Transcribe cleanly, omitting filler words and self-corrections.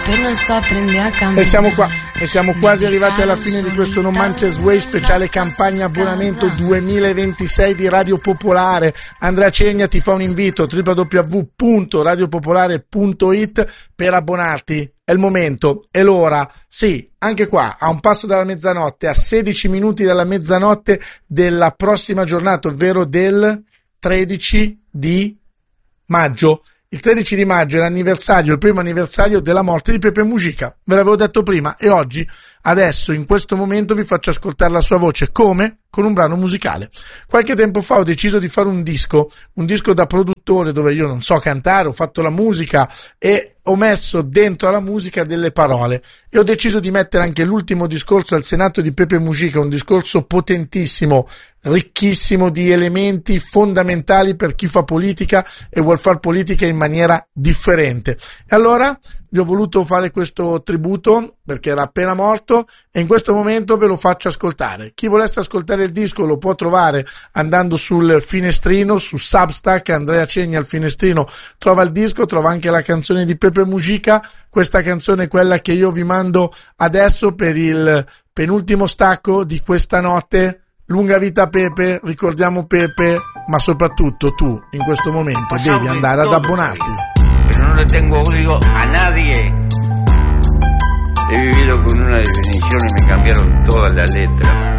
E siamo qua, e siamo quasi arrivati alla fine di questo No Manches Way speciale campagna abbonamento 2026 di Radio Popolare. Andrea Cegna ti fa un invito: www.radiopopolare.it per abbonarti. È il momento, è l'ora, sì, anche qua, a un passo dalla mezzanotte, a 16 minuti dalla mezzanotte della prossima giornata, ovvero del 13 di maggio. Il 13 di maggio è l'anniversario, il primo anniversario della morte di Pepe Mujica. Ve l'avevo detto prima e oggi, adesso, in questo momento vi faccio ascoltare la sua voce. Come? Con un brano musicale. Qualche tempo fa ho deciso di fare un disco da produttore dove io non so cantare, ho fatto la musica e ho messo dentro alla musica delle parole e ho deciso di mettere anche l'ultimo discorso al Senato di Pepe Mujica, un discorso potentissimo, ricchissimo di elementi fondamentali per chi fa politica e vuol far politica in maniera differente. E allora gli ho voluto fare questo tributo perché era appena morto e in questo momento ve lo faccio ascoltare. Chi volesse ascoltare il disco lo può trovare andando sul finestrino, su Substack, Andrea Cegna al finestrino trova il disco, trova anche la canzone di Pepe Mujica. Questa canzone è quella che io vi mando adesso per il penultimo stacco di questa notte. Lunga vita Pepe, ricordiamo Pepe, ma soprattutto tu in questo momento devi andare ad abbonarti. Pero no le tengo odio a nadie. He vivido con una definición y me cambiaron todas las letras.